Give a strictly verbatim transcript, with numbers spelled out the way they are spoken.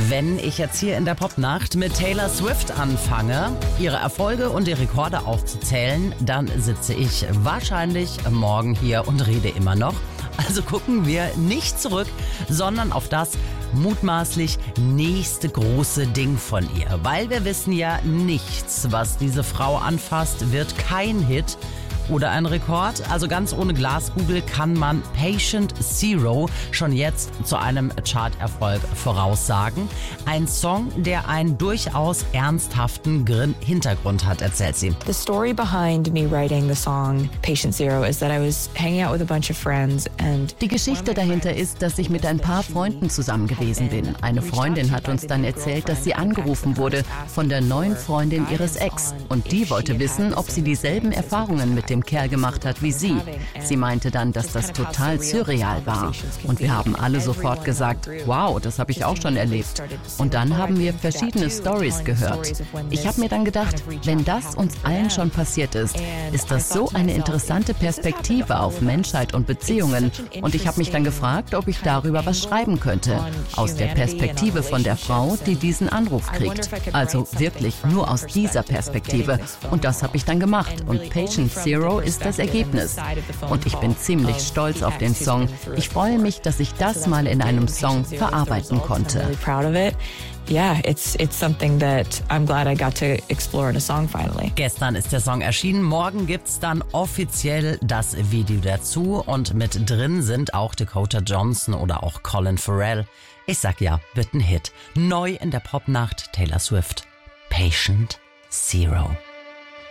Wenn ich jetzt hier in der Popnacht mit Taylor Swift anfange, ihre Erfolge und die Rekorde aufzuzählen, dann sitze ich wahrscheinlich morgen hier und rede immer noch. Also gucken wir nicht zurück, sondern auf das mutmaßlich nächste große Ding von ihr. Weil wir wissen ja, nichts, was diese Frau anfasst, wird kein Hit oder ein Rekord. Also ganz ohne Glaskugel kann man Patient Zero schon jetzt zu einem Charterfolg voraussagen. Ein Song, der einen durchaus ernsthaften Grin- Hintergrund hat, erzählt sie. The story behind me writing the song Patient Zero is that I was hanging out with a bunch of friends and Die Geschichte dahinter ist, dass ich mit ein paar Freunden zusammen gewesen bin. Eine Freundin hat uns dann erzählt, dass sie angerufen wurde von der neuen Freundin ihres Ex. Und die wollte wissen, ob sie dieselben Erfahrungen mit dem Kerl gemacht hat wie sie. Sie meinte dann, dass das total surreal war. Und wir haben alle sofort gesagt, wow, das habe ich auch schon erlebt. Und dann haben wir verschiedene Stories gehört. Ich habe mir dann gedacht, wenn das uns allen schon passiert ist, ist das so eine interessante Perspektive auf Menschheit und Beziehungen. Und ich habe mich dann gefragt, ob ich darüber was schreiben könnte. Aus der Perspektive von der Frau, die diesen Anruf kriegt. Also wirklich nur aus dieser Perspektive. Und das habe ich dann gemacht. Und Patient Zero ist das Ergebnis. Und ich bin ziemlich stolz auf den Song. Ich freue mich, dass ich das mal in einem Song verarbeiten konnte. Yeah, it's it's something that I'm glad I got to explore in a song finally. Gestern ist der Song erschienen, morgen gibt's dann offiziell das Video dazu und mit drin sind auch Dakota Johnson oder auch Colin Farrell. Ich sag ja, wird ein Hit. Neu in der Popnacht Taylor Swift. Patient Zero.